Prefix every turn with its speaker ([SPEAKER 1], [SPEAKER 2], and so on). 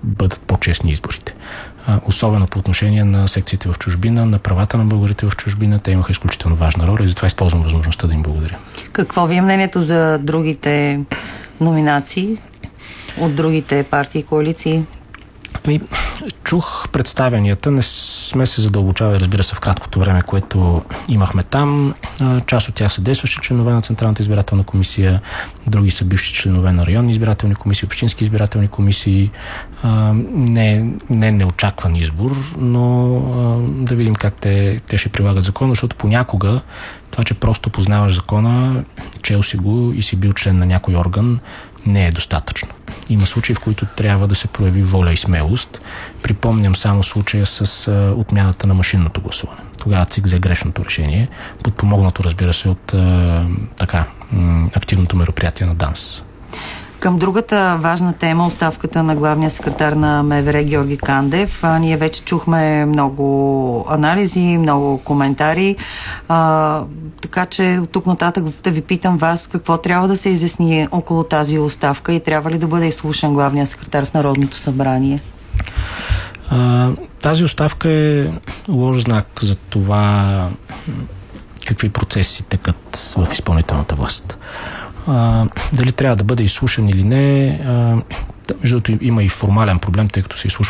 [SPEAKER 1] бъдат по-честни изборите. Особено по отношение на секциите в чужбина, на правата на българите в чужбина. Те имаха изключително важна роля и затова използвам възможността да им благодаря.
[SPEAKER 2] Какво ви е мнението за другите номинации от другите партии и коалиции?
[SPEAKER 1] Чух представенията, не сме се задълбочавали, разбира се, в краткото време, което имахме там. Част от тях са действащи членове на Централната избирателна комисия, други са бивши членове на районни избирателни комисии, общински избирателни комисии. Не неочакван избор, но да видим как те ще прилагат закона, защото понякога това, че просто познаваш закона, чел си го и си бил член на някой орган, не е достатъчно. Има случаи, в които трябва да се прояви воля и смелост. Припомням само случая с отмяната на машинното гласуване. Тогава ЦИК взе грешното решение, подпомогнато, разбира се, от активното мероприятие на ДАНС.
[SPEAKER 2] Към другата важна тема, оставката на главния секретар на МВР Георги Кандев. Ние вече чухме много анализи, много коментари. Така че от тук нататък да ви питам вас, какво трябва да се изясни около тази оставка и трябва ли да бъде изслушан главния секретар в Народното събрание?
[SPEAKER 1] Тази оставка е лош знак за това какви процеси текат в изпълнителната власт. Дали трябва да бъде изслушан или не, между другото има и формален проблем, тъй като се изслушва